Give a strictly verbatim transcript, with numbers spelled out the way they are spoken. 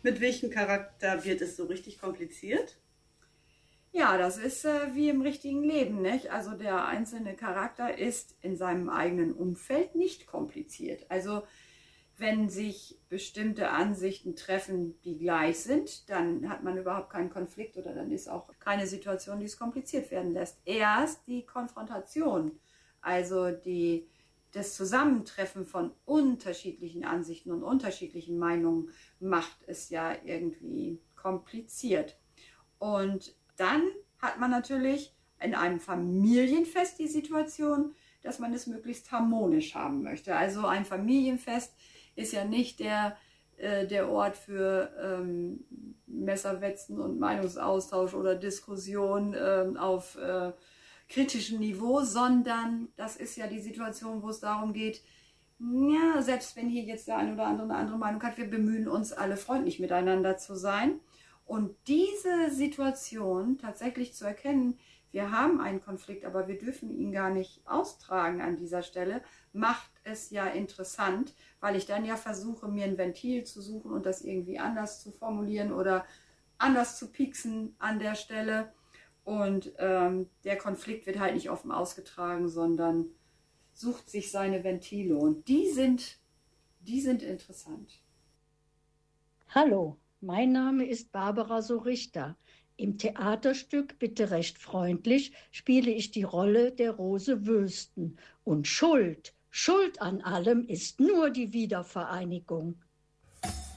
Mit welchem Charakter wird es so richtig kompliziert? Ja, das ist äh, wie im richtigen Leben, nicht? Also der einzelne Charakter ist in seinem eigenen Umfeld nicht kompliziert. Also wenn sich bestimmte Ansichten treffen, die gleich sind, dann hat man überhaupt keinen Konflikt oder dann ist auch keine Situation, die es kompliziert werden lässt. Erst die Konfrontation, also die, das Zusammentreffen von unterschiedlichen Ansichten und unterschiedlichen Meinungen macht es ja irgendwie kompliziert. Und dann hat man natürlich in einem Familienfest die Situation, dass man es möglichst harmonisch haben möchte. Also ein Familienfest ist ja nicht der, äh, der Ort für ähm, Messerwetzen und Meinungsaustausch oder Diskussion äh, auf äh, kritischem Niveau, sondern das ist ja die Situation, wo es darum geht, ja, selbst wenn hier jetzt der eine oder andere eine andere Meinung hat, wir bemühen uns alle freundlich miteinander zu sein. Und diese Situation tatsächlich zu erkennen, wir haben einen Konflikt, aber wir dürfen ihn gar nicht austragen an dieser Stelle, macht es ja interessant, weil ich dann ja versuche, mir ein Ventil zu suchen und das irgendwie anders zu formulieren oder anders zu pieksen an der Stelle. Und ähm, der Konflikt wird halt nicht offen ausgetragen, sondern sucht sich seine Ventile. Und die sind, die sind interessant. Hallo, mein Name ist Barbara Sorichter. Im Theaterstück Bitte recht freundlich spiele ich die Rolle der Rose Wülsten. Und Schuld, Schuld an allem ist nur die Wiedervereinigung.